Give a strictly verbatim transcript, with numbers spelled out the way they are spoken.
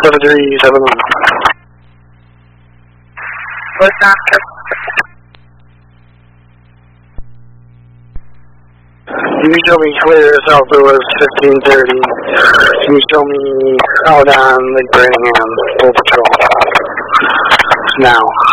seven three seven one. What's after? You can show me clear South Louis fifteen thirty. You can show me out on Lake Birmingham, full patrol. Now.